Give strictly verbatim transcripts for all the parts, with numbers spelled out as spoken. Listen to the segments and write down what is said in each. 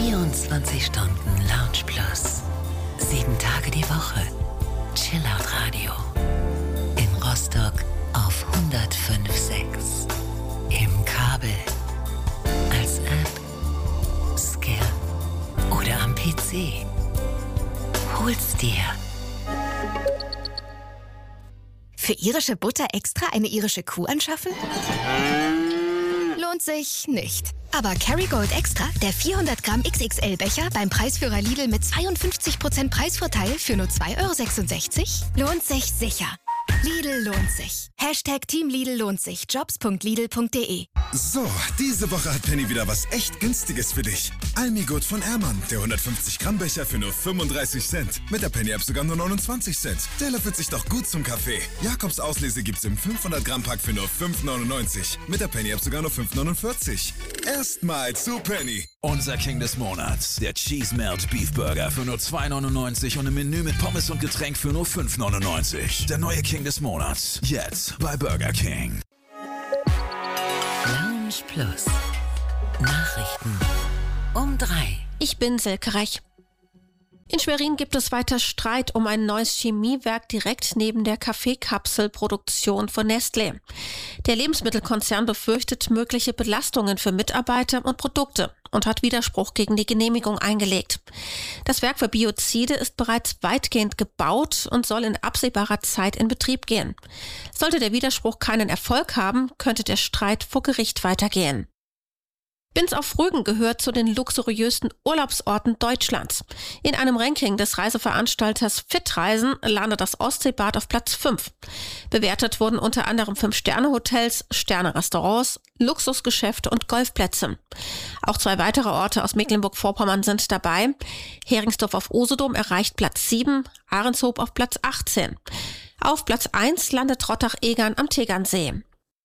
vierundzwanzig Stunden Lounge Plus. Sieben Tage die Woche. Chillout Radio. In Rostock auf hundertfünf Komma sechs. Im Kabel. Als App. Scan. Oder am P C. Hol's dir. Für irische Butter extra eine irische Kuh anschaffen? Lohnt sich nicht. Aber Kerrygold Extra, der vierhundert Gramm X X L-Becher beim Preisführer Lidl mit zweiundfünfzig Prozent Preisvorteil für nur zwei Euro sechsundsechzig, lohnt sich sicher. Lidl lohnt sich. Hashtag Team Lidl lohnt sich. Jobs punkt lidl punkt de. So, diese Woche hat Penny wieder was echt Günstiges für dich. Almigut von Ermann, der hundertfünfzig Gramm Becher für nur fünfunddreißig Cent. Mit der Penny-App sogar nur neunundzwanzig Cent. Der löffelt sich doch gut zum Kaffee. Jakobs Auslese gibt's im fünfhundert Gramm Pack für nur fünf neunundneunzig. Mit der Penny-App sogar nur fünf neunundvierzig. Erstmal zu Penny. Unser King des Monats, der Cheese Melt Beef Burger für nur zwei neunundneunzig und im Menü mit Pommes und Getränk für nur fünf neunundneunzig. Der neue King des Monats, jetzt bei Burger King. Lounge Plus. Nachrichten um drei. Ich bin Silke Reich. In Schwerin gibt es weiter Streit um ein neues Chemiewerk direkt neben der Kaffeekapselproduktion von Nestlé. Der Lebensmittelkonzern befürchtet mögliche Belastungen für Mitarbeiter und Produkte und hat Widerspruch gegen die Genehmigung eingelegt. Das Werk für Biozide ist bereits weitgehend gebaut und soll in absehbarer Zeit in Betrieb gehen. Sollte der Widerspruch keinen Erfolg haben, könnte der Streit vor Gericht weitergehen. Binz auf Rügen gehört zu den luxuriösten Urlaubsorten Deutschlands. In einem Ranking des Reiseveranstalters Fitreisen landet das Ostseebad auf Platz fünf. Bewertet wurden unter anderem Fünf-Sterne-Hotels, Sterne-Restaurants, Luxusgeschäfte und Golfplätze. Auch zwei weitere Orte aus Mecklenburg-Vorpommern sind dabei. Heringsdorf auf Usedom erreicht Platz sieben, Ahrenshoop auf Platz achtzehn. Auf Platz eins landet Rottach-Egern am Tegernsee.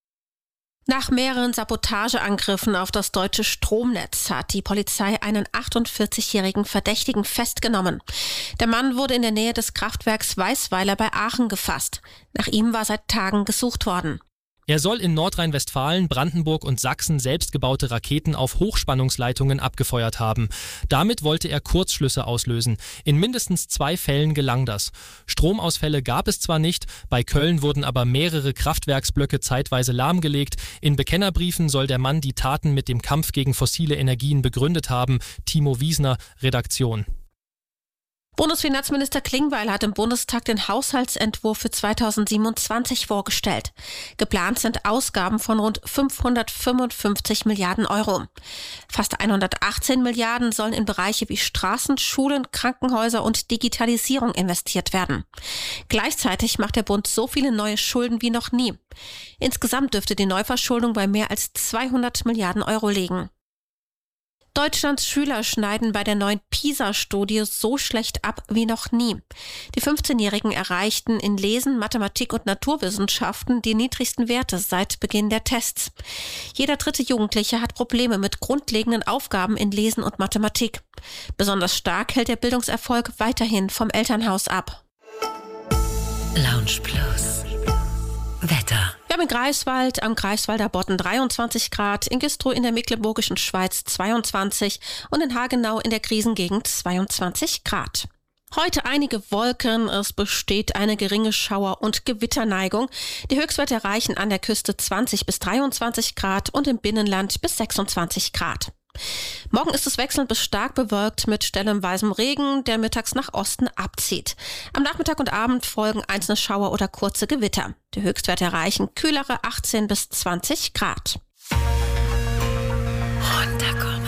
Nach mehreren Sabotageangriffen auf das deutsche Stromnetz hat die Polizei einen achtundvierzigjährigen Verdächtigen festgenommen. Der Mann wurde in der Nähe des Kraftwerks Weißweiler bei Aachen gefasst. Nach ihm war seit Tagen gesucht worden. Er soll in Nordrhein-Westfalen, Brandenburg und Sachsen selbstgebaute Raketen auf Hochspannungsleitungen abgefeuert haben. Damit wollte er Kurzschlüsse auslösen. In mindestens zwei Fällen gelang das. Stromausfälle gab es zwar nicht, bei Köln wurden aber mehrere Kraftwerksblöcke zeitweise lahmgelegt. In Bekennerbriefen soll der Mann die Taten mit dem Kampf gegen fossile Energien begründet haben. Timo Wiesner, Redaktion. Bundesfinanzminister Klingbeil hat im Bundestag den Haushaltsentwurf für zweitausendsiebenundzwanzig vorgestellt. Geplant sind Ausgaben von rund fünfhundertfünfundfünfzig Milliarden Euro. Fast hundertachtzehn Milliarden sollen in Bereiche wie Straßen, Schulen, Krankenhäuser und Digitalisierung investiert werden. Gleichzeitig macht der Bund so viele neue Schulden wie noch nie. Insgesamt dürfte die Neuverschuldung bei mehr als zweihundert Milliarden Euro liegen. Deutschlands Schüler schneiden bei der neuen PISA-Studie so schlecht ab wie noch nie. Die fünfzehnjährigen erreichten in Lesen, Mathematik und Naturwissenschaften die niedrigsten Werte seit Beginn der Tests. Jeder dritte Jugendliche hat Probleme mit grundlegenden Aufgaben in Lesen und Mathematik. Besonders stark hält der Bildungserfolg weiterhin vom Elternhaus ab. Lounge Plus. Wetter. Wir haben in Greifswald am Greifswalder Bodden dreiundzwanzig Grad, in Güstrow in der Mecklenburgischen Schweiz zweiundzwanzig und in Hagenau in der Krisengegend zweiundzwanzig Grad. Heute einige Wolken, es besteht eine geringe Schauer- und Gewitterneigung. Die Höchstwerte erreichen an der Küste zwanzig bis dreiundzwanzig Grad und im Binnenland bis sechsundzwanzig Grad. Morgen ist es wechselnd bis stark bewölkt mit stellenweisem Regen, der mittags nach Osten abzieht. Am Nachmittag und Abend folgen einzelne Schauer oder kurze Gewitter. Die Höchstwerte erreichen kühlere achtzehn bis zwanzig Grad. Runterkommen.